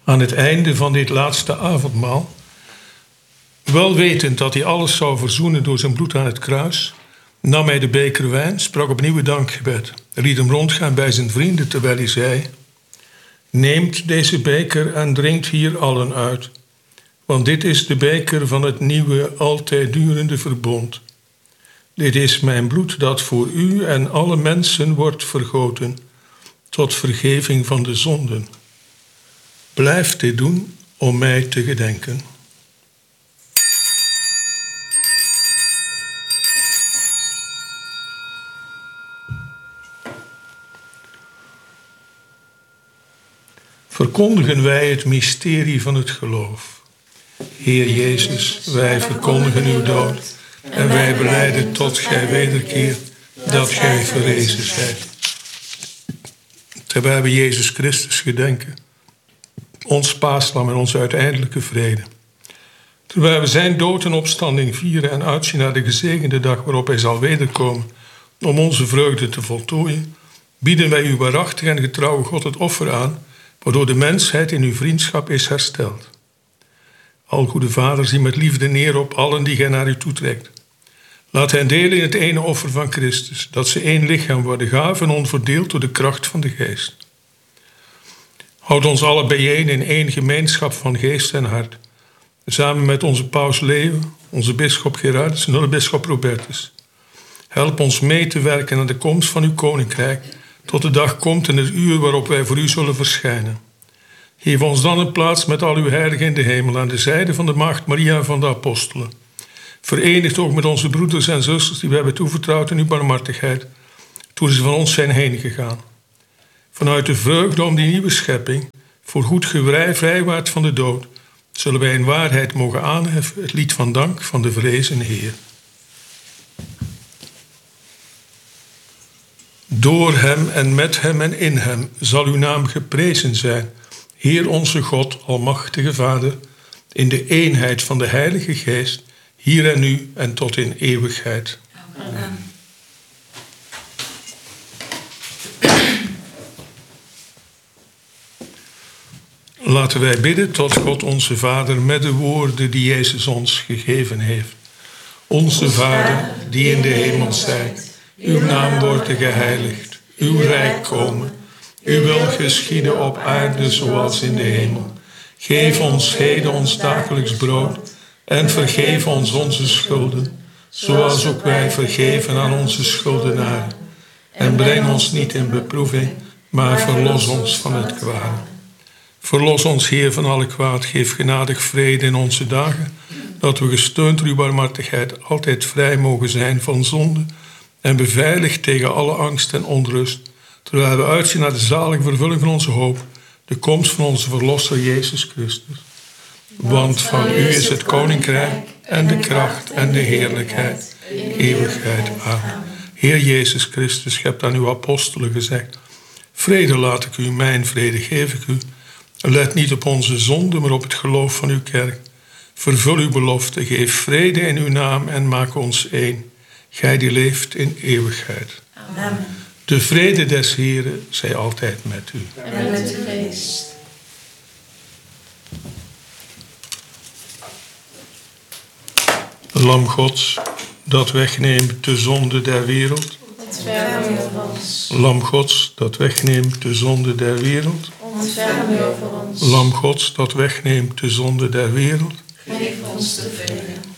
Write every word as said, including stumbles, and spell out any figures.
Aan het einde van dit laatste avondmaal, wel wetend dat hij alles zou verzoenen door zijn bloed aan het kruis, nam hij de beker wijn, sprak opnieuw een dankgebed, liet hem rondgaan bij zijn vrienden terwijl hij zei: neemt deze beker en drinkt hier allen uit, want dit is de beker van het nieuwe, altijd durende verbond. Dit is mijn bloed dat voor u en alle mensen wordt vergoten, tot vergeving van de zonden. Blijf dit doen om mij te gedenken. Verkondigen wij het mysterie van het geloof. Heer Jezus, wij verkondigen uw dood en wij belijden tot gij wederkeert dat gij verrezen zijt. Terwijl we Jezus Christus gedenken, ons paaslam en onze uiteindelijke vrede. Terwijl we zijn dood en opstanding vieren en uitzien naar de gezegende dag waarop hij zal wederkomen om onze vreugde te voltooien, bieden wij uw waarachtige en getrouwe God het offer aan, waardoor de mensheid in uw vriendschap is hersteld. Algoede Vader, zie met liefde neer op allen die gij naar u toetrekt. Laat hen delen in het ene offer van Christus, dat ze één lichaam worden, gaaf en onverdeeld door de kracht van de geest. Houd ons alle bijeen in één gemeenschap van geest en hart, samen met onze paus Leo, onze bisschop Gerardus en onze bisschop Robertus. Help ons mee te werken aan de komst van uw koninkrijk, tot de dag komt en het uur waarop wij voor u zullen verschijnen. Geef ons dan een plaats met al uw heiligen in de hemel, aan de zijde van de Maagd Maria en van de apostelen. Verenigd ook met onze broeders en zusters die wij hebben toevertrouwd in uw barmhartigheid, toen ze van ons zijn heen gegaan. Vanuit de vreugde om die nieuwe schepping, voor goed vrijwaard van de dood, zullen wij in waarheid mogen aanheffen het lied van dank van de vrezen Heer. Door hem en met hem en in hem zal uw naam geprezen zijn, Heer onze God, almachtige Vader, in de eenheid van de Heilige Geest, hier en nu en tot in eeuwigheid. Amen. Laten wij bidden tot God onze Vader met de woorden die Jezus ons gegeven heeft. Onze Vader, die in de hemel zijt, uw naam wordt geheiligd, uw rijk komen. Uw wil geschieden op aarde zoals in de hemel. Geef ons heden ons dagelijks brood en vergeef ons onze schulden, zoals ook wij vergeven aan onze schuldenaren. En breng ons niet in beproeving, maar verlos ons van het kwade. Verlos ons, Heer, van alle kwaad. Geef genadig vrede in onze dagen, dat we gesteund door uw barmhartigheid altijd vrij mogen zijn van zonde en beveiligd tegen alle angst en onrust, terwijl we uitzien naar de zalige vervulling van onze hoop, de komst van onze Verlosser Jezus Christus. Want van u is het koninkrijk en de kracht en de heerlijkheid, eeuwigheid. Amen. Heer Jezus Christus, gij hebt aan uw apostelen gezegd: vrede laat ik u, mijn vrede geef ik u. Let niet op onze zonde, maar op het geloof van uw kerk. Vervul uw belofte, geef vrede in uw naam en maak ons één. Gij die leeft in eeuwigheid. Amen. De vrede des Heren zij altijd met u. En met uw geest. Lam Gods, dat wegneemt de zonde der wereld. Ontferm u over ons. Lam Gods, dat wegneemt de zonde der wereld. Ontferm u over ons. Lam Gods, dat wegneemt de zonde der wereld. Geef ons de vrede.